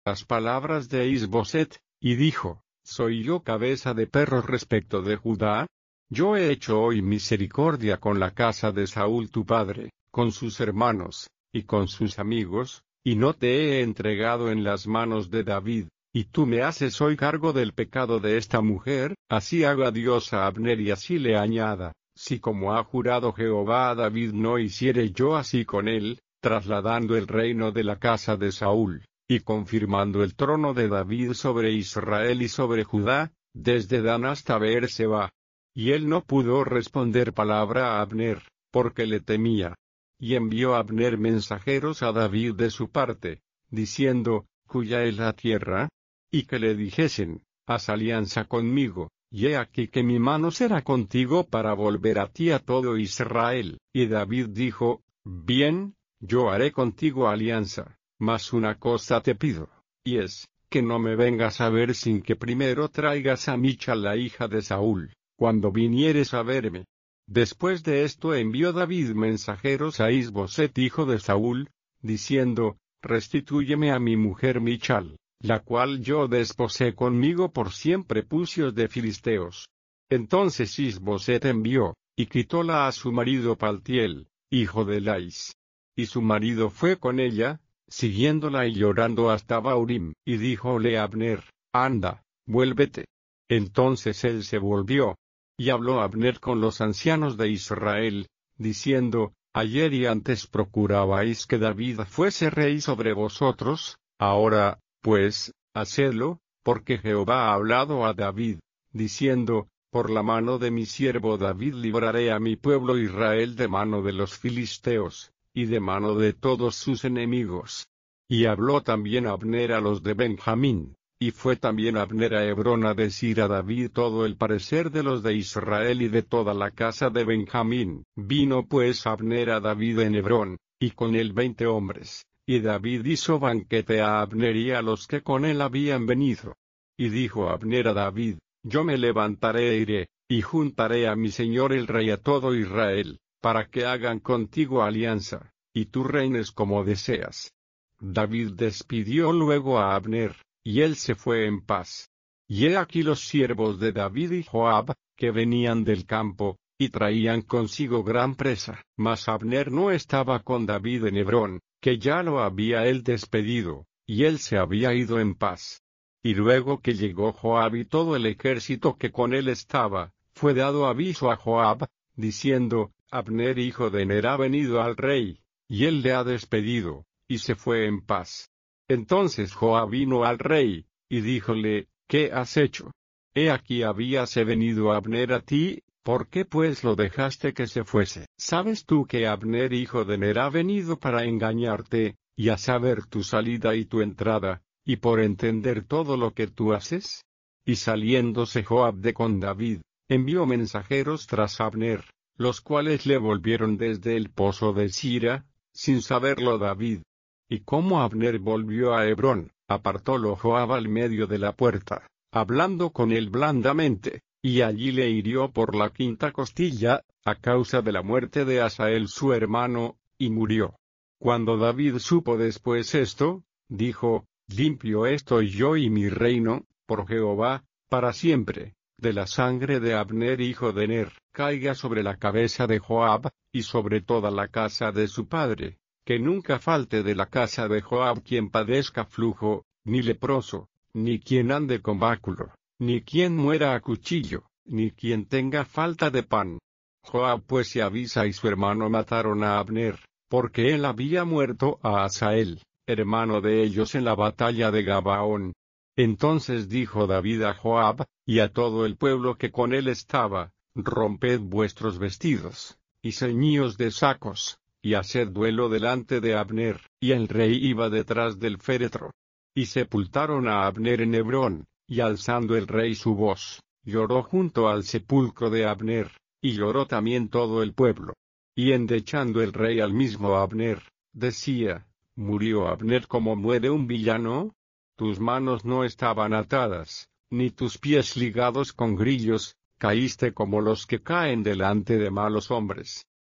las palabras de Is-Boset, y dijo: ¿Soy yo cabeza de perros respecto de Judá? Yo he hecho hoy misericordia con la casa de Saúl tu padre, con sus hermanos, y con sus amigos, y no te he entregado en las manos de David, y tú me haces hoy cargo del pecado de esta mujer. Así haga Dios a Abner y así le añada, si como ha jurado Jehová a David no hiciere yo así con él, trasladando el reino de la casa de Saúl, y confirmando el trono de David sobre Israel y sobre Judá, desde Dan hasta Beer-seba. Y él no pudo responder palabra a Abner, porque le temía. Y envió Abner mensajeros a David de su parte, diciendo: ¿Cuya es la tierra? Y que le dijesen: haz alianza conmigo, y he aquí que mi mano será contigo para volver a ti a todo Israel. Y David dijo: Bien, yo haré contigo alianza, mas una cosa te pido, y es, que no me vengas a ver sin que primero traigas a Michal la hija de Saúl, cuando vinieres a verme. Después de esto envió David mensajeros a Is-Boset hijo de Saúl, diciendo: Restitúyeme a mi mujer Michal, la cual yo desposé conmigo por 100 prepucios de filisteos. Entonces Is-Boset envió, y quitóla a su marido Paltiel, hijo de Lais. Y su marido fue con ella, siguiéndola y llorando hasta Baurim, y díjole Abner: Anda, vuélvete. Entonces él se volvió. Y habló Abner con los ancianos de Israel, diciendo: Ayer y antes procurabais que David fuese rey sobre vosotros, ahora, pues, hacedlo, porque Jehová ha hablado a David, diciendo: Por la mano de mi siervo David libraré a mi pueblo Israel de mano de los filisteos, y de mano de todos sus enemigos. Y habló también Abner a los de Benjamín. Y fue también Abner a Hebrón a decir a David todo el parecer de los de Israel y de toda la casa de Benjamín. Vino pues Abner a David en Hebrón, y con él 20 hombres, y David hizo banquete a Abner y a los que con él habían venido. Y dijo Abner a David: Yo me levantaré e iré, y juntaré a mi señor el rey a todo Israel, para que hagan contigo alianza, y tú reines como deseas. David despidió luego a Abner, y él se fue en paz. Y he aquí los siervos de David y Joab, que venían del campo, y traían consigo gran presa. Mas Abner no estaba con David en Hebrón, que ya lo había él despedido, y él se había ido en paz. Y luego que llegó Joab y todo el ejército que con él estaba, fue dado aviso a Joab, diciendo: Abner hijo de Ner ha venido al rey, y él le ha despedido, y se fue en paz. Entonces Joab vino al rey, y díjole: ¿Qué has hecho? He aquí habíase venido Abner a ti, ¿por qué pues lo dejaste que se fuese? ¿Sabes tú que Abner hijo de Ner ha venido para engañarte, y a saber tu salida y tu entrada, y por entender todo lo que tú haces? Y saliéndose Joab de con David, envió mensajeros tras Abner, los cuales le volvieron desde el pozo de Sira, sin saberlo David. Y como Abner volvió a Hebrón, apartólo Joab al medio de la puerta, hablando con él blandamente, y allí le hirió por la 5ª costilla, a causa de la muerte de Asael su hermano, y murió. Cuando David supo después esto, dijo: Limpio estoy yo y mi reino, por Jehová, para siempre, de la sangre de Abner hijo de Ner, caiga sobre la cabeza de Joab, y sobre toda la casa de su padre. Que nunca falte de la casa de Joab quien padezca flujo, ni leproso, ni quien ande con báculo, ni quien muera a cuchillo, ni quien tenga falta de pan. Joab pues y Abisa y su hermano mataron a Abner, porque él había muerto a Asael, hermano de ellos en la batalla de Gabaón. Entonces dijo David a Joab, y a todo el pueblo que con él estaba: Romped vuestros vestidos, y ceñíos de sacos, y haced duelo delante de Abner. Y el rey iba detrás del féretro. Y sepultaron a Abner en Hebrón, y alzando el rey su voz, lloró junto al sepulcro de Abner, y lloró también todo el pueblo. Y endechando el rey al mismo Abner, decía: ¿Murió Abner como muere un villano? Tus manos no estaban atadas, ni tus pies ligados con grillos, caíste como los que caen delante de malos hombres.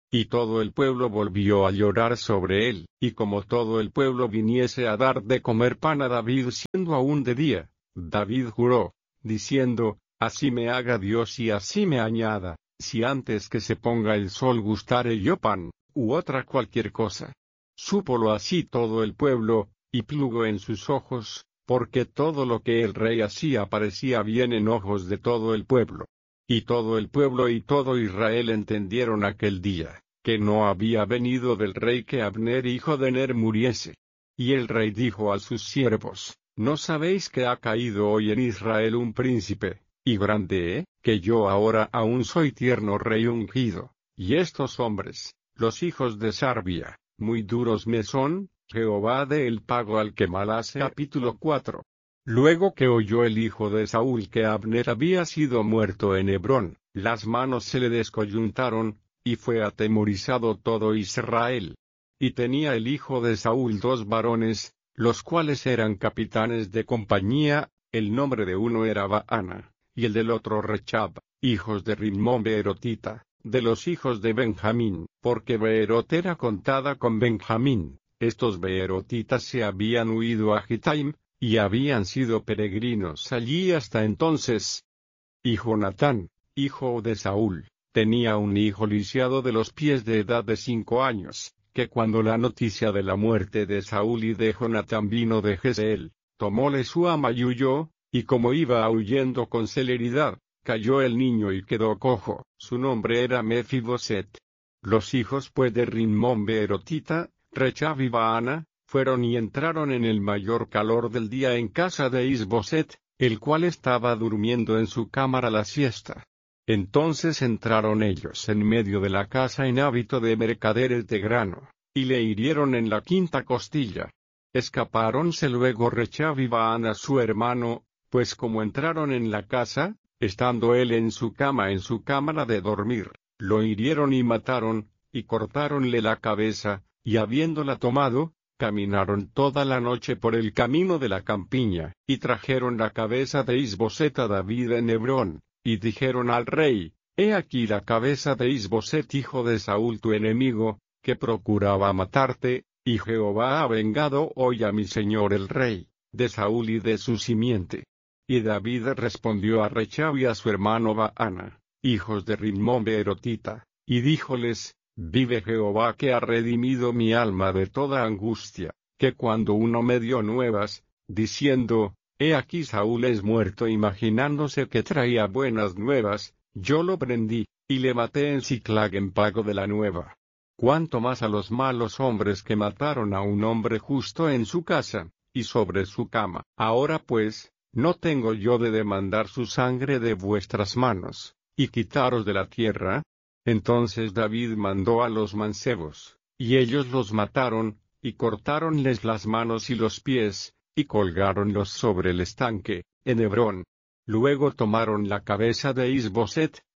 Y todo el pueblo volvió a llorar sobre él, y como todo el pueblo viniese a dar de comer pan a David siendo aún de día, David juró, diciendo, así me haga Dios y así me añada, si antes que se ponga el sol gustare yo pan, u otra cualquier cosa. Súpolo así todo el pueblo, y plugo en sus ojos, porque todo lo que el rey hacía parecía bien en ojos de todo el pueblo. Y todo el pueblo y todo Israel entendieron aquel día, que no había venido del rey que Abner hijo de Ner muriese. Y el rey dijo a sus siervos, ¿no sabéis que ha caído hoy en Israel un príncipe, y grande, que yo ahora aún soy tierno rey ungido? Y estos hombres, los hijos de Sarbia, muy duros me son, Jehová dé el pago al que mal hace. Capítulo 4. Luego que oyó el hijo de Saúl que Abner había sido muerto en Hebrón, las manos se le descoyuntaron, y fue atemorizado todo Israel. Y tenía el hijo de Saúl 2 varones, los cuales eran capitanes de compañía, el nombre de uno era Baana, y el del otro Rechab, hijos de Rimón Beerotita, de los hijos de Benjamín, porque Beerot era contada con Benjamín. Estos beerotitas se habían huido a Gitaim, y habían sido peregrinos allí hasta entonces. Y Jonatán, hijo de Saúl, tenía un hijo lisiado de los pies de edad de 5 años, que cuando la noticia de la muerte de Saúl y de Jonatán vino de Jezreel, tomóle su ama y huyó, y como iba huyendo con celeridad, cayó el niño y quedó cojo. Su nombre era Mefiboset. Los hijos pues de Rimón Beerotita, Rechab y Baana, fueron y entraron en el mayor calor del día en casa de Isboset, el cual estaba durmiendo en su cámara la siesta. Entonces entraron ellos en medio de la casa en hábito de mercaderes de grano, y le hirieron en la quinta costilla. Escapáronse luego Rechab y Baana su hermano, pues como entraron en la casa, estando él en su cama en su cámara de dormir, lo hirieron y mataron, y cortáronle la cabeza, y habiéndola tomado, caminaron toda la noche por el camino de la campiña, y trajeron la cabeza de Isboset a David en Hebrón, y dijeron al rey, he aquí la cabeza de Isboset hijo de Saúl tu enemigo, que procuraba matarte, y Jehová ha vengado hoy a mi señor el rey, de Saúl y de su simiente. Y David respondió a Rechab y a su hermano Baana, hijos de Rimón Beerotita, y díjoles, vive Jehová que ha redimido mi alma de toda angustia, que cuando uno me dio nuevas, diciendo, he aquí Saúl es muerto imaginándose que traía buenas nuevas, yo lo prendí, y le maté en Siclag en pago de la nueva. Cuanto más a los malos hombres que mataron a un hombre justo en su casa, y sobre su cama. Ahora pues, ¿no tengo yo de demandar su sangre de vuestras manos, y quitaros de la tierra? Entonces David mandó a los mancebos, y ellos los mataron, y cortáronles las manos y los pies, y colgáronlos sobre el estanque, en Hebrón. Luego tomaron la cabeza de Isboset,